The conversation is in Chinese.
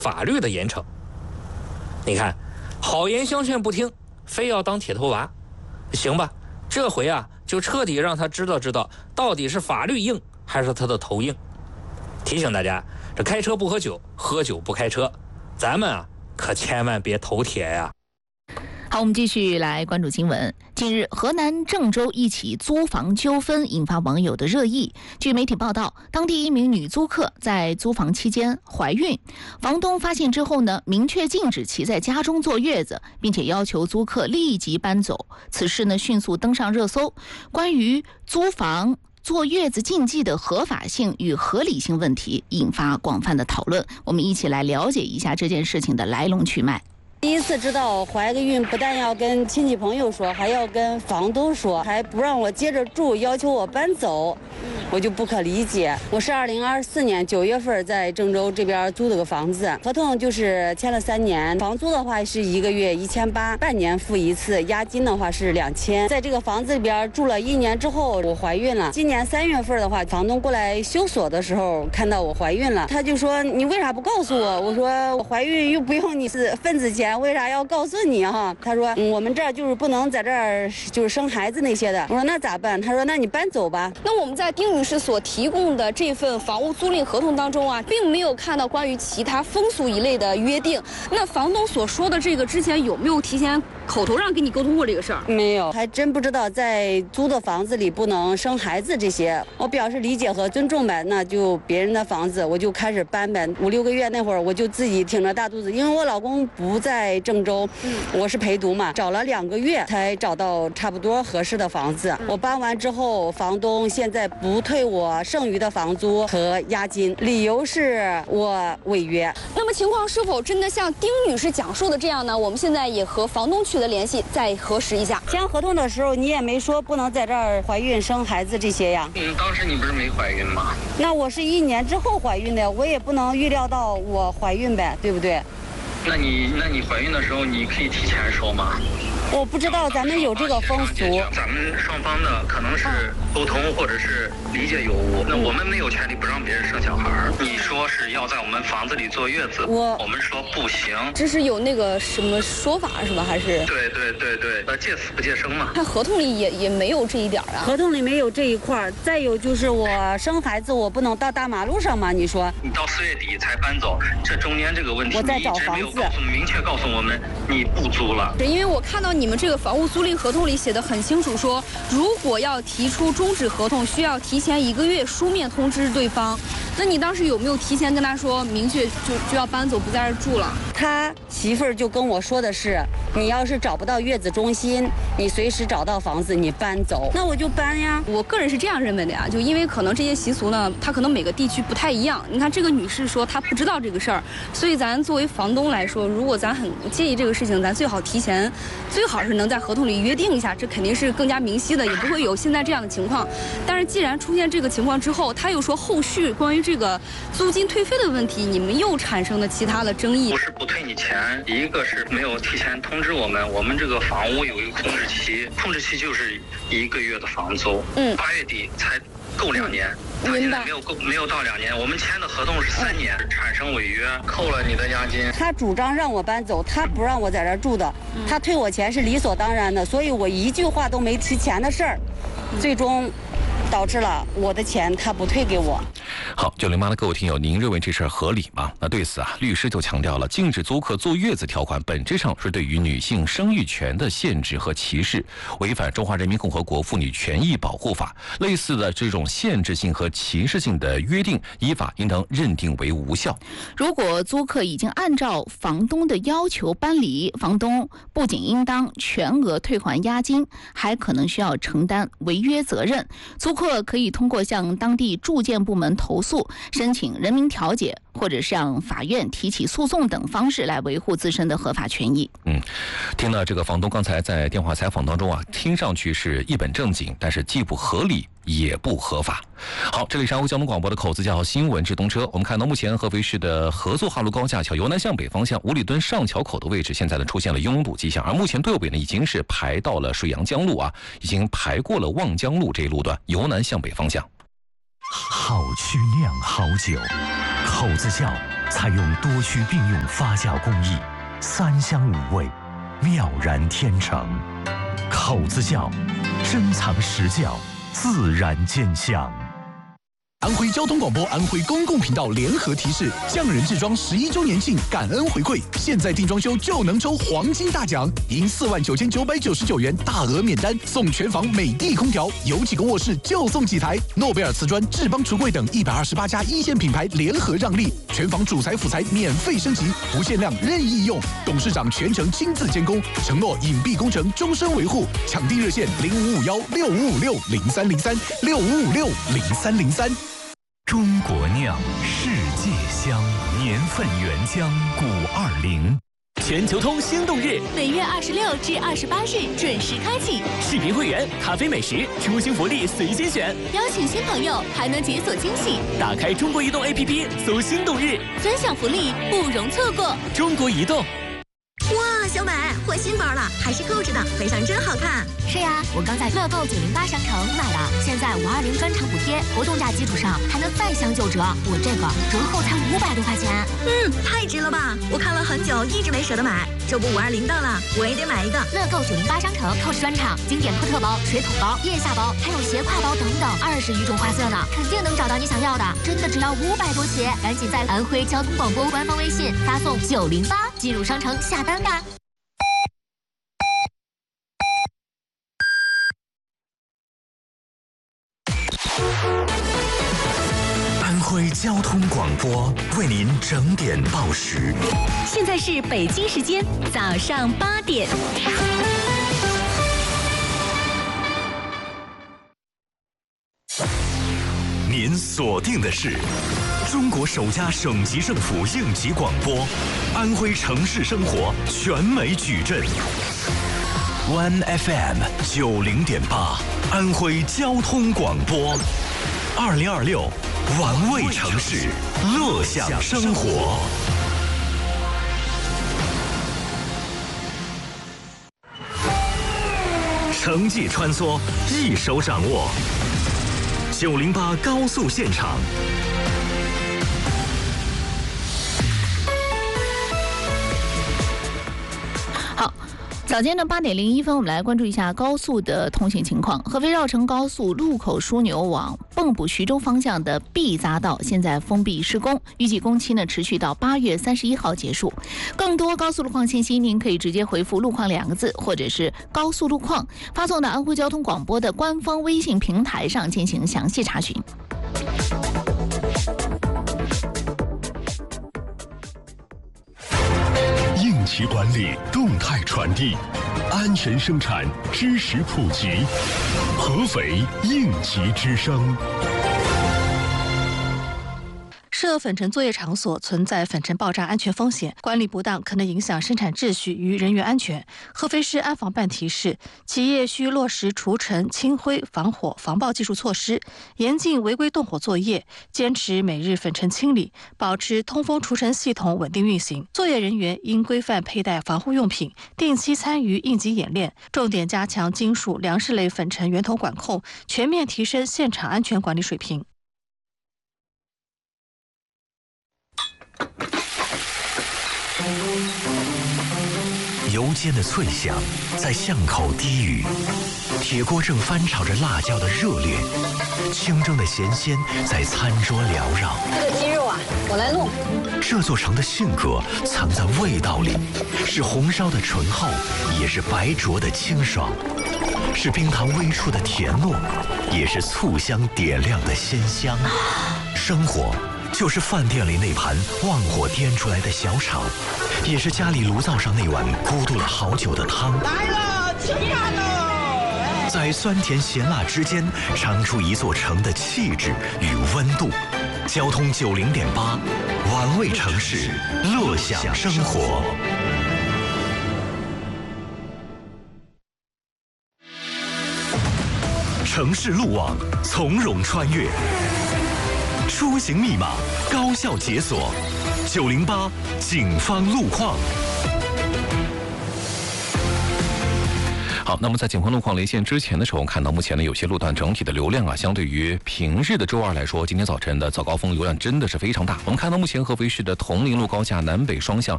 法律的严惩。你看，好言相劝不听，非要当铁头娃，行吧？这回啊，就彻底让他知道到底是法律硬还是他的头硬。提醒大家，这开车不喝酒，喝酒不开车，咱们啊可千万别头铁呀。 好，我们继续来关注新闻。近日，河南郑州一起租房纠纷引发网友的热议。据媒体报道，当地一名女租客在租房期间怀孕，房东发现之后呢，明确禁止其在家中坐月子，并且要求租客立即搬走。此事呢，迅速登上热搜。关于租房坐月子禁忌的合法性与合理性问题引发广泛的讨论。我们一起来了解一下这件事情的来龙去脉。 第一次知道怀个孕，不但要跟亲戚朋友说，还要跟房东说，还不让我接着住，要求我搬走，我就不可理解。我是2024年9月份在郑州这边租了个房子，合同就是签了3年，房租的话是1个月1800，半年付一次，押金的话是2000。在这个房子里边住了1年之后，我怀孕了。今年3月份的话，房东过来修锁的时候看到我怀孕了，他就说你为啥不告诉我？我说我怀孕又不用你是份子钱，为啥要告诉你哈？他说我们这儿就是不能在这儿就是生孩子那些的。我说那咋办？他说那你搬走吧。 那我们在丁女士所提供的这份房屋租赁合同当中啊，并没有看到关于其他风俗一类的约定。那房东所说的这个之前有没有提前口头上跟你沟通过这个事儿？ 没有，还真不知道在租的房子里不能生孩子这些。我表示理解和尊重呗，那就别人的房子我就开始搬呗。5、6个月那会儿我就自己挺着大肚子，因为我老公不在郑州，我是陪读嘛，找了2个月才找到差不多合适的房子。我搬完之后，房东现在不退我剩余的房租和押金，理由是我违约。 那么情况是否真的像丁女士讲述的这样呢？我们现在也和房东取得联系，再核实一下。 签合同的时候你也没说不能在这儿怀孕生孩子这些呀。 当时你不是没怀孕吗？ 那我是1年之后怀孕的，我也不能预料到我怀孕呗，对不对？ 那你怀孕的时候你可以提前说吗？ 我不知道咱们有这个风俗， 咱们双方的可能是沟通或者是理解有误，那我们没有权利不让别人生小孩。你说是要在我们房子里坐月子，我们说不行， 这是有那个什么说法是吧？还是对，借死不借生嘛。 看合同里也没有这一点啊， 合同里没有这一块。再有就是我生孩子，我不能到大马路上吗？你说你到4月底才搬走，这中间这个问题我在找房子， 明确告诉我们你不租了。 因为我看到你们这个房屋租赁合同里写的很清楚，说如果要提出终止合同，需要提前1个月书面通知对方。那你当时有没有提前跟他说，明确就要搬走，不在这住了？ 他媳妇儿就跟我说的是，你要是找不到月子中心，你随时找到房子你搬走。那我就搬呀。 我个人是这样认为的呀，就因为可能这些习俗呢，它可能每个地区不太一样。你看这个女士说她不知道这个事儿，所以咱作为房东来说，如果咱很介意这个事情，咱最好提前，最好是能在合同里约定一下，这肯定是更加明晰的，也不会有现在这样的情况。但是既然出现这个情况之后，他又说后续关于这个租金退费的问题，你们又产生了其他的争议。 不是不退你钱，一个是没有提前通知我们这个房屋有一个控制期，控制期就是1个月的房租。8月底才够2年。他现在没有到2年，我们签的合同是3年，产生违约，扣了你的押金。 他主张让我搬走，他不让我在这儿住的，他退我钱是理所当然的，所以我一句话都没提钱的事儿，最终导致了我的钱他不退给我。 好，908的各位听友，您认为这事儿合理吗？那对此啊，律师就强调了，禁止租客坐月子条款本质上是对于女性生育权的限制和歧视，违反《中华人民共和国妇女权益保护法》。类似的这种限制性和歧视性的约定，依法应当认定为无效。 如果租客已经按照房东的要求搬离，房东不仅应当全额退还押金，还可能需要承担违约责任。租客可以通过向当地住建部门投诉，申请人民调解，或者向法院提起诉讼等方式来维护自身的合法权益。 听了这个房东刚才在电话采访当中啊，听上去是一本正经，但是既不合理也不合法。好，这里是安徽交通广播的口子叫新闻直通车。我们看到目前合肥市的合作哈路高架桥由南向北方向五里墩上桥口的位置，现在呢出现了拥堵迹象，而目前队尾呢已经是排到了水阳江路啊，已经排过了望江路这一路段，由南向北方向。 好曲酿好酒，口子窖采用多区并用发酵工艺，3香5味，妙然天成。口子窖，珍藏实窖，自然见香。 安徽交通广播、安徽公共频道联合提示：匠人制装11周年庆感恩回馈，现在定装修就能抽黄金大奖，赢49999元大额免单，送全房美的空调，有几个卧室就送几台。诺贝尔瓷砖、智邦橱柜等128家一线品牌联合让利，全房主材辅材免费升级，不限量任意用，董事长全程亲自监工，承诺隐蔽工程终身维护。抢订热线05516556030365560303。 中国酿，世界香，年份原浆520。 全球通星动日， 每月26至28日准时开启。 视频会员、咖啡美食、出行福利随心选， 邀请新朋友还能解锁惊喜。 打开中国移动 APP，搜星动日， 分享福利不容错过。 中国移动。 哇，小美换新包了，还是购置的，背上真好看。 是呀，我刚在乐购908商城买的，现在520专场补贴，活动价基础上还能再享9折，我这个折后才500多块钱。 太值了吧！我看了很久，一直没舍得买，这不520到了，我也得买一个。 乐购908商城购置专场，经典托特包、水桶包、腋下包，还有斜挎包等等，20余种花色呢，肯定能找到你想要的，真的只要500多起，赶紧在安徽交通广播官方微信发送908进入商城下单吧。 安徽交通广播为您整点报时。 现在是北京时间早上8点。 您锁定的是中国首家省级政府应急广播，安徽城市生活全美矩阵。One FM 90.8，安徽交通广播，2026玩味城市，乐享生活。城际穿梭，一手掌握。908高速现场。 好，早间的8点01分，我们来关注一下高速的通行情况。合肥绕城高速路口枢纽往蚌埠徐州方向的 B 匝道现在封闭施工，预计工期呢持续到8月31号结束。更多高速路况信息，您可以直接回复“路况”2个字，或者是高速路况，发送到安徽交通广播的官方微信平台上进行详细查询。 应急管理，动态传递，安全生产，知识普及。合肥应急之声。 设粉尘作业场所存在粉尘爆炸安全风险，管理不当可能影响生产秩序与人员安全。合肥市安防办提示，企业需落实除尘、清灰、防火、防爆技术措施，严禁违规动火作业，坚持每日粉尘清理，保持通风除尘系统稳定运行。作业人员应规范佩戴防护用品，定期参与应急演练，重点加强金属、粮食类粉尘源头管控，全面提升现场安全管理水平。 油煎的脆响在巷口低语，铁锅正翻炒着辣椒的热烈，清蒸的咸鲜在餐桌缭绕。 这个鸡肉啊，我来弄。 这座城的性格藏在味道里，是红烧的醇厚，也是白灼的清爽，是冰糖微出的甜糯，也是醋香点亮的鲜香。生活就是饭店里那盘旺火颠出来的小炒，也是家里炉灶上那碗咕嘟了好久的汤。 来了，吃饭喽！ 在酸甜咸辣之间，尝出一座城的气质与温度。交通90.8，玩味城市，乐享生活。城市路网，从容穿越。出行密码，高效解锁。908警方路况。 好，那么在警方路况连线之前的时候，我们看到目前呢有些路段整体的流量相对于平日的周二来说，今天早晨的早高峰流量真的是非常大。我们看到目前合肥市的铜陵路高架南北双向